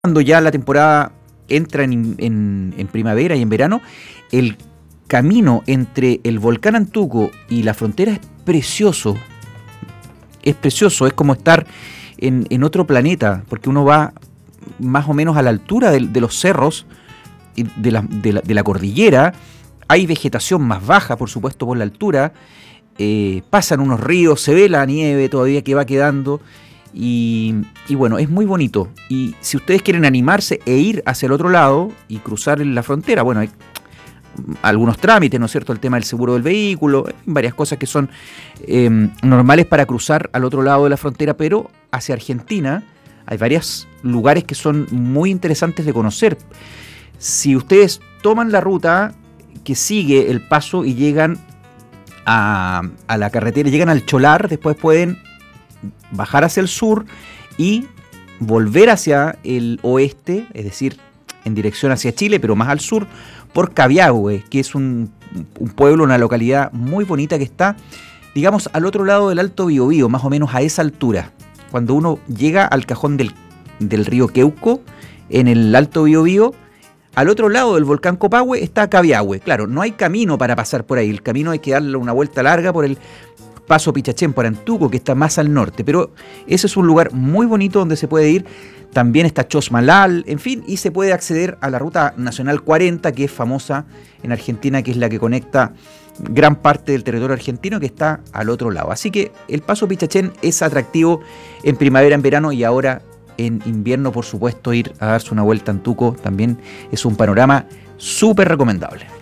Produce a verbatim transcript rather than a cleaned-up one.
Cuando ya la temporada entra en, en, en primavera y en verano, el camino entre el volcán Antuco y la frontera es precioso. Es precioso, es como estar en, en otro planeta, porque uno va más o menos a la altura de, de los cerros, de la, de, la, de la cordillera. Hay vegetación más baja, por supuesto, por la altura. Eh, pasan unos ríos, se ve la nieve todavía que va quedando. Y, y bueno, es muy bonito. Y si ustedes quieren animarse e ir hacia el otro lado y cruzar la frontera, bueno, hay algunos trámites, ¿no es cierto? El tema del seguro del vehículo, varias cosas que son eh, normales para cruzar al otro lado de la frontera, pero hacia Argentina hay varios lugares que son muy interesantes de conocer. Si ustedes toman la ruta que sigue el paso y llegan a, a la carretera, llegan al Cholar, después pueden bajar hacia el sur y volver hacia el oeste, es decir, en dirección hacia Chile, pero más al sur, por Cabiahue, que es un, un pueblo, una localidad muy bonita que está, digamos, al otro lado del Alto Biobío, más o menos a esa altura. Cuando uno llega al cajón del, del río Queuco, en el Alto Biobío, al otro lado del volcán Copahue está Cabiahue. Claro, no hay camino para pasar por ahí, el camino hay que darle una vuelta larga por el Paso Pichachén, por Antuco, que está más al norte, pero ese es un lugar muy bonito donde se puede ir. También está Chosmalal, en fin, y se puede acceder a la Ruta Nacional cuarenta, que es famosa en Argentina, que es la que conecta gran parte del territorio argentino, que está al otro lado. Así que el Paso Pichachén es atractivo en primavera, en verano, y ahora en invierno, por supuesto, ir a darse una vuelta a Antuco también es un panorama súper recomendable.